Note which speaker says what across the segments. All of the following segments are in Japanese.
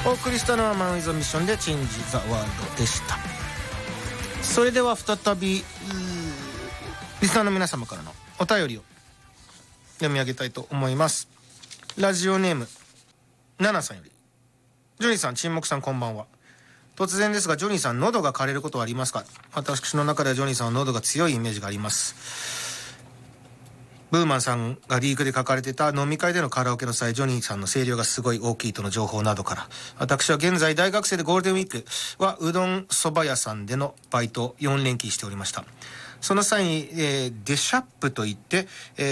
Speaker 1: お送りしたのはマン・ウィズ・ミッションでチェンジ・ザ・ワールドでした。それでは再びリスナーの皆様からのお便りを読み上げたいと思います。ラジオネームナナさんより、ジョニーさん、沈黙さん、こんばんは。突然ですが、ジョニーさん、喉が枯れることはありますか？私の中ではジョニーさんは喉が強いイメージがあります。ブーマンさんがリークで書かれてた飲み会でのカラオケの際、ジョニーさんの声量がすごい大きいとの情報などから、私は現在大学生でゴールデンウィークはうどんそば屋さんでのバイト4連勤しておりました。その際に、デシャップといって、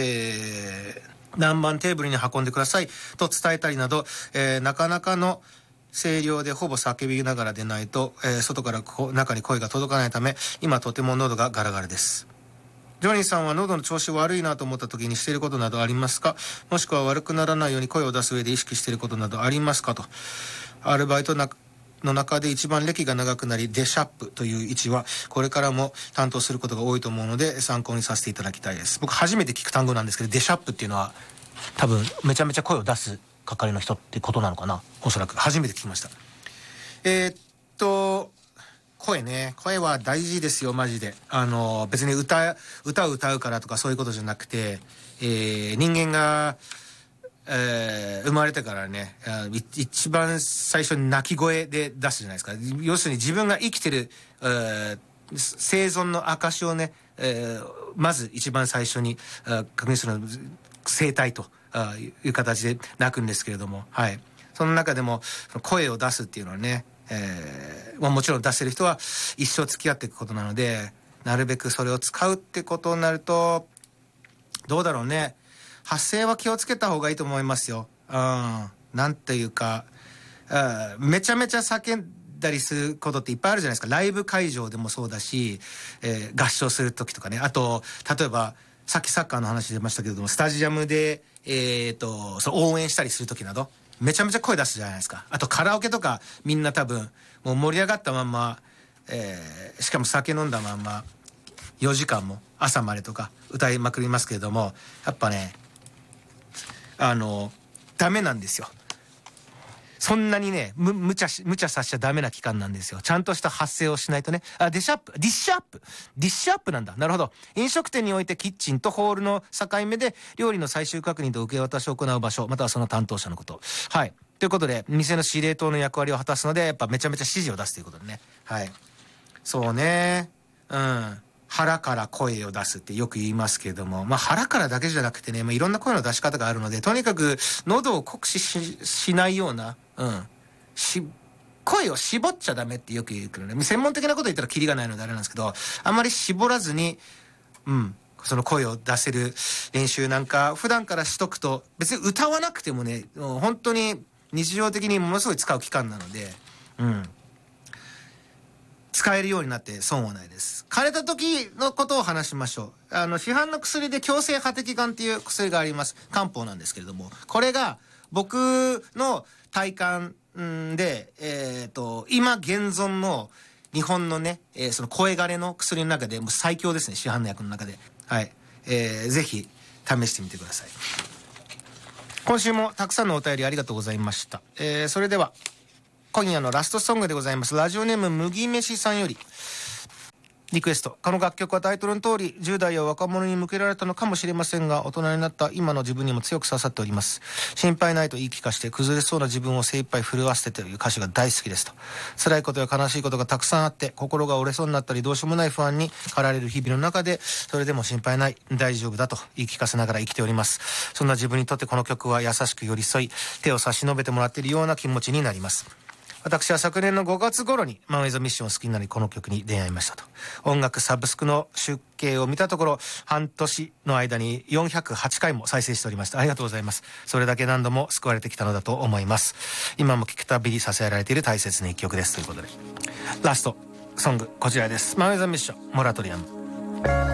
Speaker 1: 何番テーブルに運んでくださいと伝えたりなど、なかなかの声量でほぼ叫びながらでないと、外から中に声が届かないため、今とても喉がガラガラです。ジョニーさんは喉の調子悪いなと思った時にしていることなどありますか？もしくは悪くならないように声を出す上で意識していることなどありますかと。アルバイトの中で一番歴が長くなり、デシャップという位置はこれからも担当することが多いと思うので参考にさせていただきたいです。僕初めて聞く単語なんですけど、デシャップっていうのは多分めちゃめちゃ声を出す係の人ってことなのかな。おそらく初めて聞きました。声ね。声は大事ですよ、マジで。別に歌を歌うからとかそういうことじゃなくて、人間が、生まれてからね、一番最初に鳴き声で出すじゃないですか。要するに自分が生きてる、生存の証をね、まず一番最初に確認するの声帯という形で鳴くんですけれども、はい。その中でも声を出すっていうのはね、もちろん出せる人は一生付き合っていくことなので、なるべくそれを使うってことになるとどうだろうね。発声は気をつけた方がいいと思いますよ。なんていうか、めちゃめちゃ叫んだりすることっていっぱいあるじゃないですか。ライブ会場でもそうだし、合唱する時とかね。あと例えばさっきサッカーの話出ましたけれども、スタジアムでその応援したりする時などめちゃめちゃ声出すじゃないですか。あとカラオケとかみんな多分もう盛り上がったまんま、しかも酒飲んだまんま4時間も朝までとか歌いまくりますけれども、やっぱねダメなんですよ。そんなにね無茶させちゃダメな期間なんですよ。ちゃんとした発声をしないとね。ディッシュアップなんだ。なるほど。飲食店においてキッチンとホールの境目で料理の最終確認と受け渡しを行う場所、またはその担当者のこと。はい。ということで店の司令塔の役割を果たすので、やっぱめちゃめちゃ指示を出すということでね。はい。そうね。腹から声を出すってよく言いますけれども、腹からだけじゃなくてね、いろんな声の出し方があるので、とにかく喉を酷使しないような、声を絞っちゃダメってよく言うけどね、専門的なこと言ったらキリがないのであれなんですけど、あんまり絞らずに、その声を出せる練習なんか普段からしとくと、別に歌わなくてもね、本当に日常的にものすごい使う期間なので、使えるようになって損はないです。枯れた時のことを話しましょう。市販の薬で強制破滴丸っていう薬があります。漢方なんですけれども、これが僕の体感で、今現存の日本のね、その声枯れの薬の中でもう最強ですね。市販の薬の中で。はい。ぜひ試してみてください。今週もたくさんのお便りありがとうございました。それでは今夜のラストソングでございます。ラジオネーム麦飯さんよりリクエスト。この楽曲はタイトルの通り10代や若者に向けられたのかもしれませんが、大人になった今の自分にも強く刺さっております。心配ないと言い聞かして崩れそうな自分を精一杯震わせてという歌詞が大好きですと。辛いことや悲しいことがたくさんあって心が折れそうになったり、どうしようもない不安に駆られる日々の中で、それでも心配ない、大丈夫だと言い聞かせながら生きております。そんな自分にとってこの曲は優しく寄り添い、手を差し伸べてもらっているような気持ちになります。私は昨年の5月頃にマン・ウェイズ・ミッションを好きになり、この曲に出会いましたと。音楽サブスクの集計を見たところ、半年の間に408回も再生しておりました。ありがとうございます。それだけ何度も救われてきたのだと思います。今も聴くたびに支えられている大切な一曲です。ということでラストソングこちらです。マン・ウェイズ・ミッションモラトリアム。